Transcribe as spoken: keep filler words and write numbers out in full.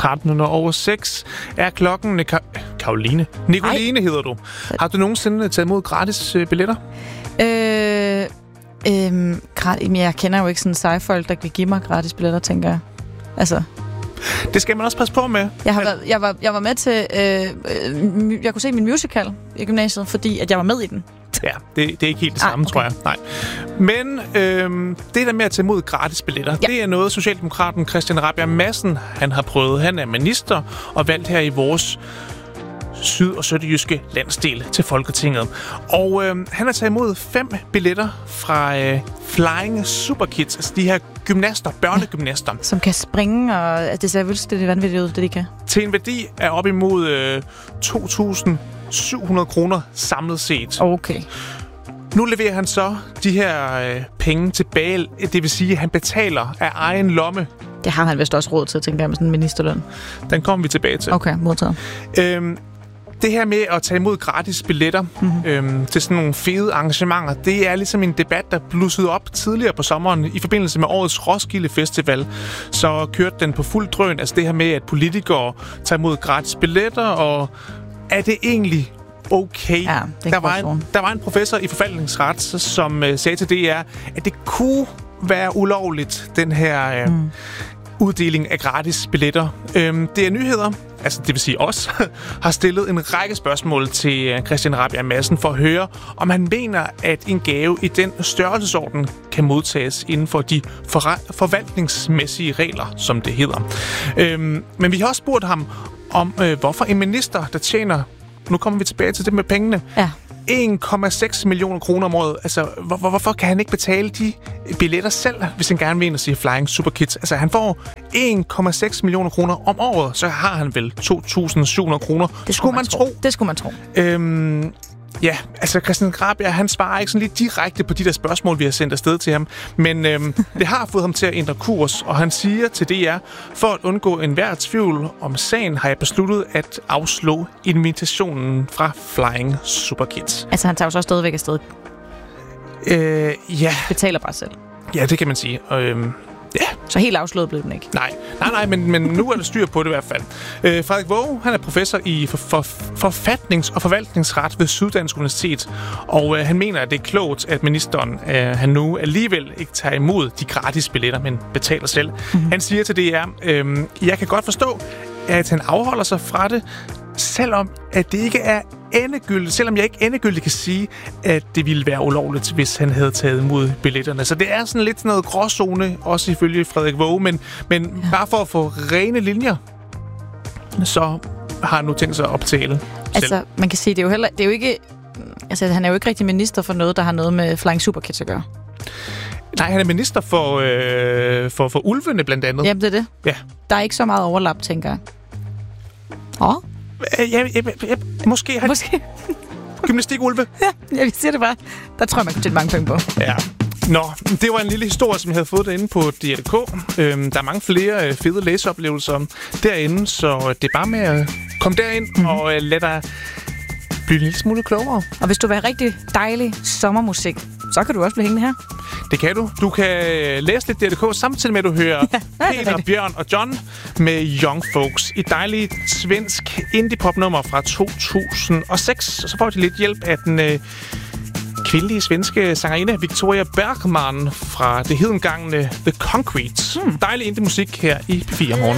tretten over seks er klokken. Ka- Karoline. Nicoline hedder du. Har du nogensinde taget imod gratis øh, billetter? Øh, øh, gratis, jeg kender jo ikke sådan sejfolk, der kan give mig gratis billetter, tænker jeg. Altså... Det skal man også passe på med. Jeg, har været, jeg, var, jeg var med til... Øh, øh, jeg kunne se min musical i gymnasiet, fordi at jeg var med i den. Ja, det, det er ikke helt det samme, ah, okay. tror jeg. Nej. Men øh, det der med at tage imod gratis billetter, ja. det er noget, Socialdemokraten Christian Rabjerg Madsen, han har prøvet. Han er minister og valgt her i vores syd- og sønderjyske landsdel til Folketinget. Og øh, han har taget imod fem billetter fra øh, Flying Superkids, altså de her gymnaster, børnegymnaster. Ja, som kan springe, og det ser fuldstændig vanvittigt ud, det de kan. Til en værdi af op imod øh, to tusind syv hundrede kroner samlet set. Okay. Nu leverer han så de her øh, penge tilbage. Det vil sige, at han betaler af egen lomme. Det har han vist også råd til, tænker jeg, med sådan en ministerløn. Den kommer vi tilbage til. Okay, modtaget. Øhm, det her med at tage imod gratis billetter mm-hmm. øhm, til sådan nogle fede arrangementer, det er ligesom en debat, der blussede op tidligere på sommeren i forbindelse med årets Roskilde Festival. Så kørte den på fuld drøn, altså det her med, at politikere tager imod gratis billetter, og er det egentlig okay? Ja, der, var en, der var en professor i forvaltningsret, som uh, sagde til D R, at det kunne være ulovligt, den her uh, mm. uddeling af gratis billetter. Øhm, det er nyheder, altså det vil sige os, har stillet en række spørgsmål til Christian Rabjerg Madsen for at høre, om han mener, at en gave i den størrelsesorden kan modtages inden for de for- forvaltningsmæssige regler, som det hedder. Øhm, men vi har også spurgt ham om, øh, hvorfor en minister, der tjener, nu kommer vi tilbage til det med pengene, ja. en komma seks millioner kroner om året. Altså, hvor, hvorfor kan han ikke betale de billetter selv, hvis han gerne vil ind og sige Flying Superkids? Altså, han får en komma seks millioner kroner om året, så har han vel to tusind syv hundrede kroner. Det skulle man, man tro. tro. Det skulle man tro. Øhm, ja, altså Christian Rabjerg, han svarer ikke sådan lidt direkte på de der spørgsmål, vi har sendt afsted til ham. Men øhm, det har fået ham til at ændre kurs, og han siger til D R, for at undgå enhver tvivl om sagen, har jeg besluttet at afslå invitationen fra Flying Superkids. Altså, han tager jo så stadigvæk afsted. Øh, ja. Betaler bare selv. Ja, det kan man sige. Og, øhm, ja. Så helt afslået blev den ikke? Nej, nej, nej, men, men nu er der styr på det i hvert fald. Øh, Frederik Waage, han er professor i for, for, forfatnings- og forvaltningsret ved Syddansk Universitet, og øh, han mener, at det er klogt, at ministeren øh, han nu alligevel ikke tager imod de gratis billetter, men betaler selv. Mm-hmm. Han siger til D R, øh, jeg kan godt forstå, at han afholder sig fra det, selvom at det ikke er endegyldigt, selvom jeg ikke endegyldigt kan sige, at det ville være ulovligt, hvis han havde taget imod billetterne. Så det er sådan lidt noget gråzone, også ifølge Frederik Waage, men, men ja. bare for at få rene linjer, så har han nu tænkt sig at optale Altså, selv. Man kan sige, det er jo heller, det er jo ikke, altså han er jo ikke rigtig minister for noget, der har noget med Flying Superkids at gøre. Nej, han er minister for, øh, for, for ulvene blandt andet. Jamen, det er det. Ja. Der er ikke så meget overlap, tænker jeg. Åh? Ja, ja, ja, ja, måske har Måske. Gymnastik-ulve. Ja, jeg siger det bare. Der tror jeg, man kunne tjene mange penge på. Ja. Nå, det var en lille historie, som jeg havde fået derinde på D R punktum D K. Øhm, der er mange flere øh, fede læseoplevelser derinde, så det er bare med at komme derind mm-hmm. og øh, lade dig blive en lille smule klogere. Og hvis du vil have rigtig dejlig sommermusik, så kan du også blive hængende her. Det kan du. Du kan læse lidt D R punktum D K, samtidig med, at du hører ja, Peter, Bjørn og John med Young Folks. Et dejligt svensk indie-pop-nummer fra to tusind og seks. Så får de lidt hjælp af den øh, kvindelige svenske sangerinde Victoria Bergman fra det hedengangne The Concrete. Hmm. Dejlig indie-musik her i P fire Morgen.